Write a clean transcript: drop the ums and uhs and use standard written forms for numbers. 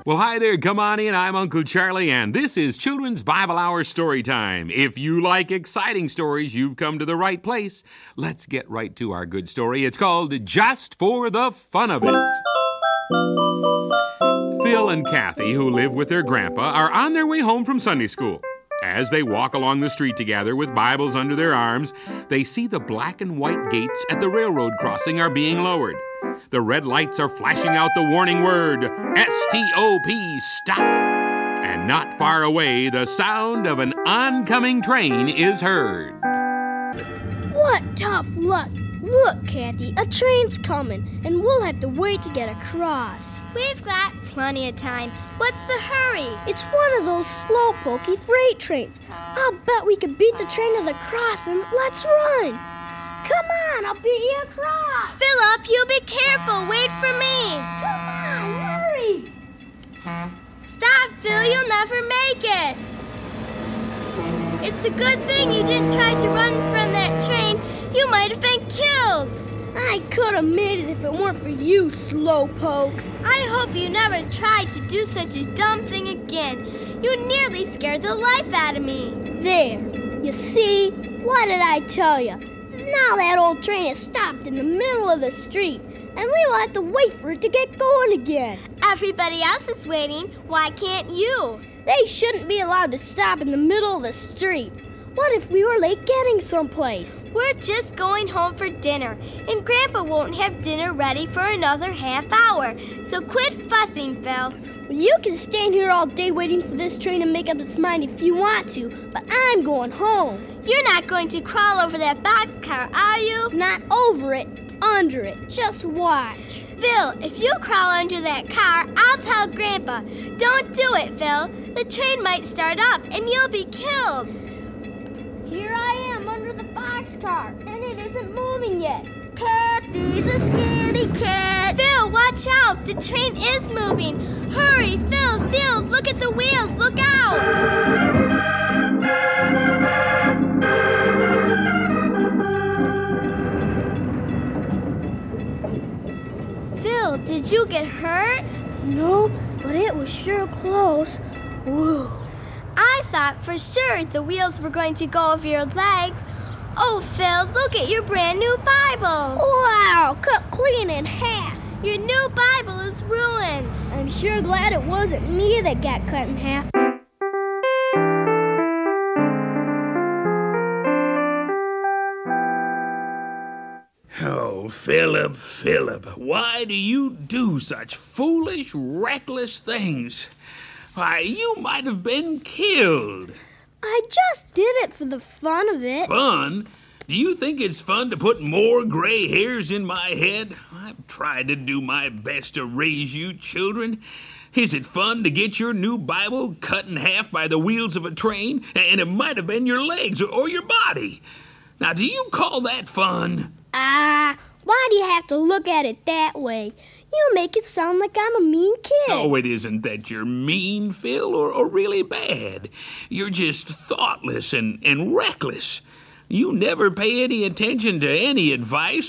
Well, hi there, come on in. I'm Uncle Charlie, and this is Children's Bible Hour Story Time. If you like exciting stories, you've come to the right place. Let's get right to our good story. It's called Just for the Fun of It. Phil and Kathy, who live with their grandpa, are on their way home from Sunday school. As they walk along the street together with Bibles under their arms, they see the black and white gates at the railroad crossing are being lowered. The red lights are flashing out the warning word, S-T-O-P, stop. And not far away, the sound of an oncoming train is heard. What tough luck. Look, Kathy, a train's coming, and we'll have to wait to get across. We've got plenty of time. What's the hurry? It's one of those slow-pokey freight trains. I'll bet we can beat the train to the crossing. Let's run. Come on, I'll beat you across. Philip, you be careful. Wait for me. Come on, hurry. Stop, Phil. You'll never make it. It's a good thing you didn't try to run from that train. You might have been killed. I could have made it if it weren't for you, slowpoke. I hope you never try to do such a dumb thing again. You nearly scared the life out of me. There. You see? What did I tell you? Now that old train has stopped in the middle of the street, and we will have to wait for it to get going again. Everybody else is waiting. Why can't you? They shouldn't be allowed to stop in the middle of the street. What if we were late getting someplace? We're just going home for dinner, and Grandpa won't have dinner ready for another half hour. So quit fussing, Phil. Well, you can stand here all day waiting for this train to make up its mind if you want to, but I'm going home. You're not going to crawl over that boxcar, are you? Not over it, under it. Just watch. Phil, if you crawl under that car, I'll tell Grandpa. Don't do it, Phil. The train might start up, and you'll be killed. Here I am under the boxcar, and it isn't moving yet. Kathy's a scaredy cat. Phil, watch out. The train is moving. Hurry, Phil, look at the wheels. Look out. Phil, did you get hurt? No, but it was sure close. Whoa. I thought for sure the wheels were going to go over your legs. Oh, Phil, look at your brand new Bible. Wow, cut clean in half. Your new Bible is ruined. I'm sure glad it wasn't me that got cut in half. Oh, Philip, why do you do such foolish, reckless things? Why, you might have been killed. I just did it for the fun of it. Fun? Do you think it's fun to put more gray hairs in my head? I've tried to do my best to raise you children. Is it fun to get your new Bible cut in half by the wheels of a train? And it might have been your legs or your body. Now, do you call that fun? Why do you have to look at it that way? You make it sound like I'm a mean kid. Oh, it isn't that you're mean, Phil, or really bad. You're just thoughtless and reckless. You never pay any attention to any advice